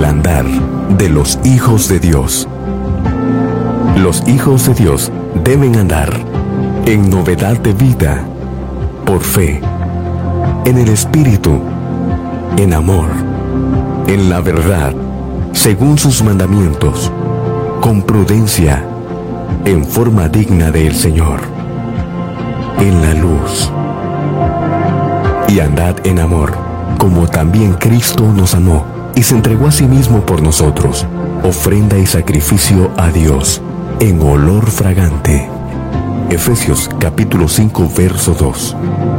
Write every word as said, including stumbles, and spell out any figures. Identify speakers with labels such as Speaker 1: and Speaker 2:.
Speaker 1: andar de los hijos de Dios. Los hijos de Dios deben andar en novedad de vida, por fe, en el Espíritu, en amor, en la verdad, según sus mandamientos, con prudencia, en forma digna del Señor, en la luz. Y andad en amor, como también Cristo nos amó y se entregó a sí mismo por nosotros, ofrenda y sacrificio a Dios, en olor fragante. Efesios capítulo cinco, verso dos.